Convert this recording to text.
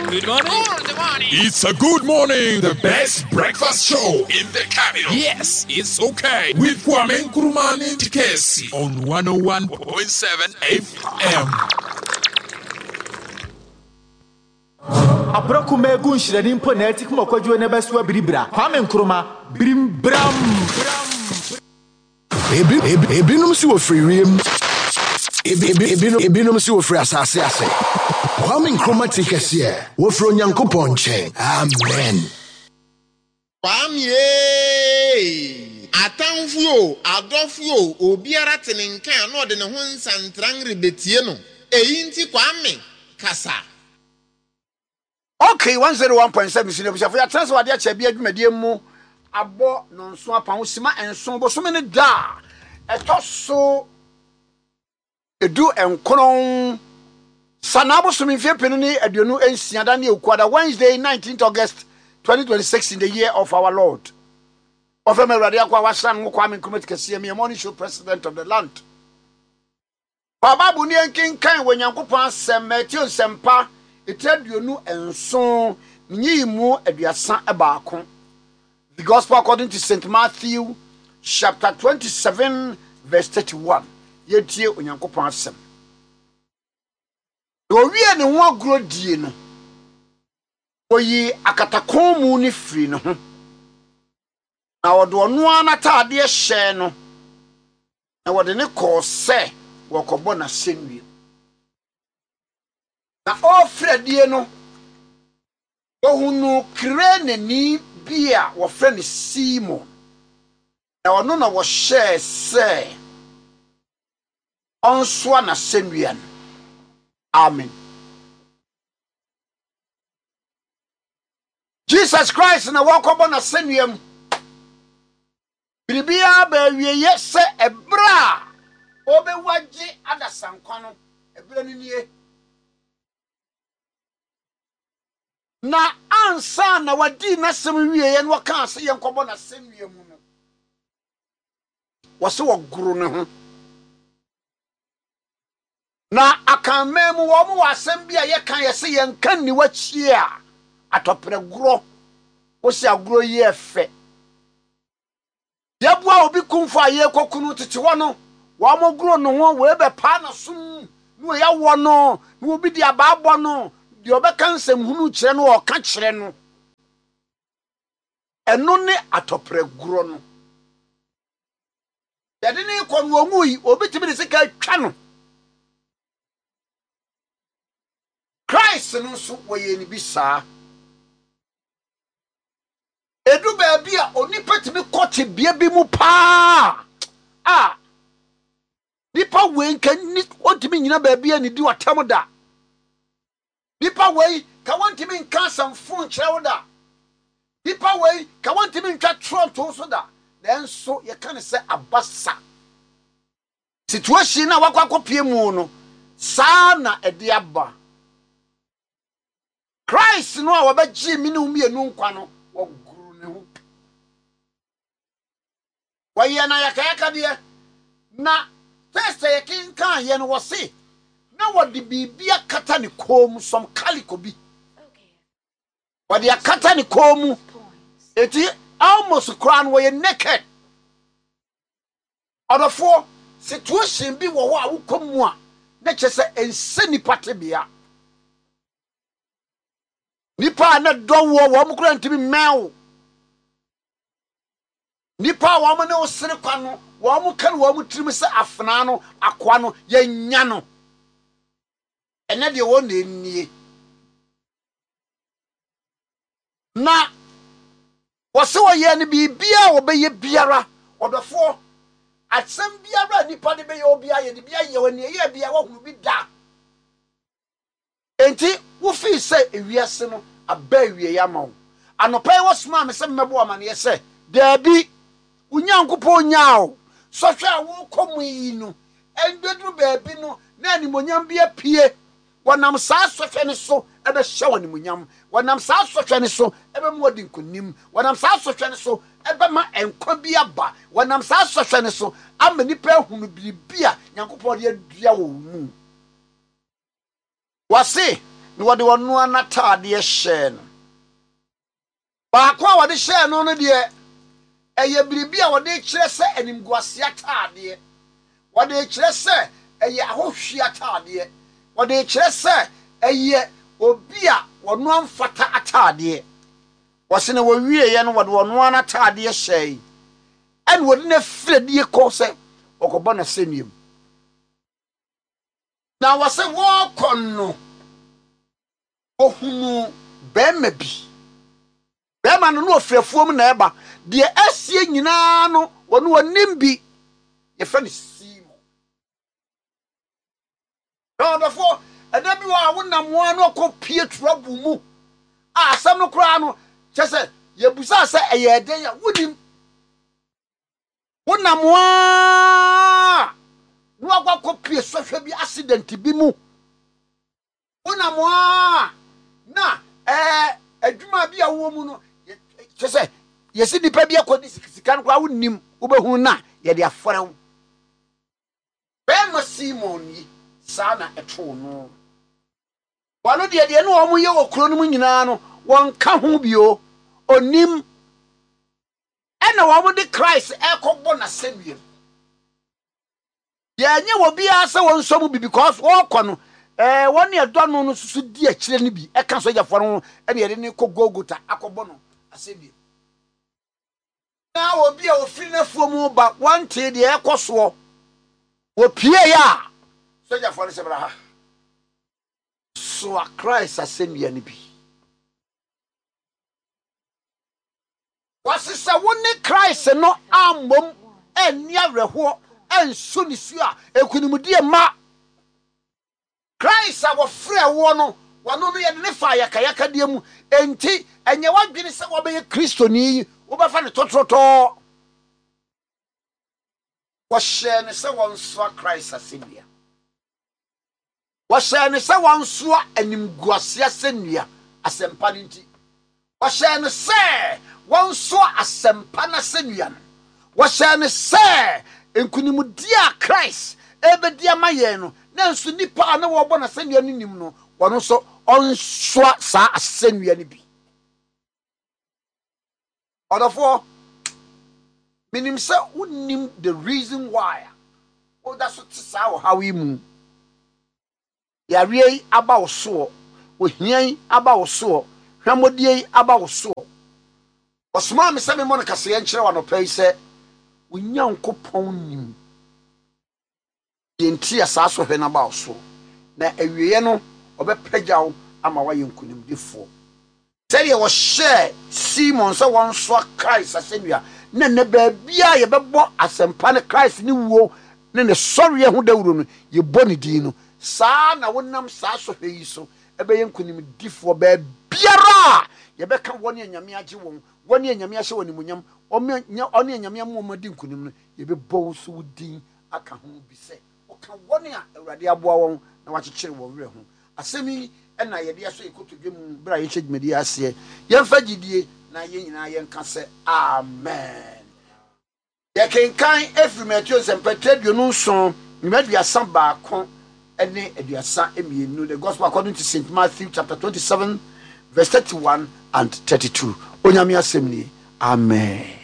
Good morning. Good morning. It's a good morning, the best breakfast show in the capital. Yes, it's okay. With Kwame Nkrumah and Tikesi on 101.7 FM. Abraku megu nshirani mpo na eti kuma kwadwo na beso biribra. Kwame Nkrumah brimbram. Ebinum si wo free Ebinum si wo free asase ase. Kwame Nkrumah Tikesi wo free Onyankopɔn nkyɛn. Amen. Kwame atamfuo adɔfuo obiara tenenka na ɔde ne ho nsantran rebetie no. Eyi nti Kwame kasa. Okay, 101.7 sino bishafo ya transfer wade acha bia dwumadie mu abo no nso apa ho sima enso bosome ne da etoso edu enkonon sanabo so mfie penu ni aduonu ensia da ne ekuada Wednesday 19th August 2026 in the year of our Lord. Ofema Awurade akwa wasan ngo Kwame Nkrumah Tikesi me morning show president of the land. Baba bu ni enkinkan wanyankopɔn asɛm Matthew sempa Itaduonu enso nyimu aduasa ebaako. The gospel according to St. Matthew chapter 27 verse 31. Yetie onyankopɔn asɛm. Owie ne ho agro die no. Oyi akatakon mu ni firi no ho. Na wodo no anatade hye no. Na wode ne kɔ sɛ wɔkɔbɔ na senwie. Na ofredie no ohunu krene ni bia wo frɛ ne Simon na ono na wo hye sɛ onsoa na senwian. Amen. Jesus Christ na wakɔbɔ na senwiam biribia ba wieye sɛ ebra obewagye adasankwa no ebra no nie. Na ansa na wadi na sem wieye no ka ase yenkobo na sem wie mu no wose woguru ne ho na akanma mu wo mu wasem bia ye kan ye se yenkan ni wachi a atopre guro wo se aguro ye efe yebua obi kumfa ye kokunu tete wo no wo mo guro no ho we be pa na sum no ya wo no no obi di ababo no di obeka nsem hunu kire no o ka kire no eno ne atopre guro no yade ne ko no omu yi obi timi ne sika twa no Christ no so woye ni bisa edu ba bia onipa timi kote bia bi mu pa nipa wenka ni otimi nyina ba bia ni di watam da nipa wei ka wantimi nka samfo nkyerɛ wo da nipa wei ka wantimi ntwa tronto so da nanso ye ka ne sɛ abasa situation na wakwakopie mu no saa na ɛde aba Christ no a wabagye mi ne umienu nkwa no woguru ne ho waye na yakayaka de na test ye kinkan ye no wose na wodi bibia kata ne kom som kaliko bi wodi akata ne kom eti almost crown we naked odofo situation bi wo a wokomu a na kyese enseni patebia nipa na dowo wo mo kura ntimi mew nipa wo mo ne osere kwa no wo mo kan wo mo tirim se afna no akwa no ye nya no ene de wo na enie na wo se wo ye ne bibia wo be ye biara odofo asem biara nipa de be ye obia ye de bia ye wani ye bia wo hu bi da enti wo fi se ewiase no aba ewie ya ma wo anopai wo sma me se mmebo amane ye se dabi unyankopɔ nyaawo sohwe a wo komu yi no enbedu baabi no na animonyam bia pie wonam saa sohwe ne so ebe hye wonimonyam wonam saa sohwe ne so ebe mu odi nkonim wonam saa sohwe ne so ebe ma enkwa bi aba wonam saa sohwe ne so amani pa hunu bibia nyankopɔ de adua wo mu wase na wode wono anatade share no ba kwa wode share no no de eye biribi a wode kire se animguase atade wode kire se eye ahohwe atade wode kire se eye obi a wono amfata atade wose ne wo wie ye no wode wono anatade share en wode na fredie ko se okobo na seniem na wose wo konno ohunu bema bi bema no ofrefuom na eba de asie nyina no wono wonim bi ye fa ne simo therefore adabi wa wonam wo no akopie trouble mu asam no kura no chese ye busa se eye den ya wonim wonam wa no akopie sohwe bi accident bi mu wonam wa na adwuma bi a wo mu no chese yesi dipa bi akodi sika no kwa wonim wobehu na ye de afore wo bema Simon yi sana eto no wano de no omo ye okro no nyina no won ka ho bio onim ena wo mo de Christ ekogbo na semie ye nye wo bia se won so mu bi because wo kono woni edo no susu di akire ni bi eka so jafo no ene ye ne kogogota akogbo no asebie na obi a ofiri na fuomu ba wante de ekoso wo pie ya so jafo no sebra ha so a Christ asebie ni bi wasisa woni Christ no ambom eni awerho enso ni su a ekunimudie ma Christ a wofre wo no wano no ye ne fa yakayaka die mu enti enye wadwene se wo be Kristo ni wo be fa ne totroto wo hye ne se won so Christ asebia wo hye ne se won so animguase asennua asempa nti wo hye ne se won so asempa na asennua wo hye ne se enkunimudia Christ ebedia maye no nanso nipa na wo bo na asennua ni nim no wono so onswa sa asennua ni bi odofo minim se unim the reason why o da so tsa wo hawi mu ya wie aba wo so o hian aba wo so hwamodie aba wo so osma me se me mo na kase ye nkire wa no pei se Onyankopon nim yenti asaso hwe na ba wo so na awieye no obepagyaw ama wa yenkunim defo tell wo share Simon so won so Christ asennua na ne ba bia ye bebo asempa ne Christ ni wo ne sorry hu dawuro no ye boni din no saa na wonam saa so hwe yi so ebe yenkunim defo ba biara ye beka woni anyame age won woni anyame ahye woni munyam oni anyame amomadi nkunim no ye bebo so wudin aka ho bi se oka woni a awurade aboa won na wakyekere wo werɛ ho asemi ena ye de aso ekotodwem bra ye hyegmedi ase ye mfa gidie na ye nyina ye nka se amen ye kenkan efri Matthew sempetredio no so nimaduasa baako ene aduasa emienu the gospel according to St. Matthew chapter 27 verse 31 and 32 onyame asem ni amen.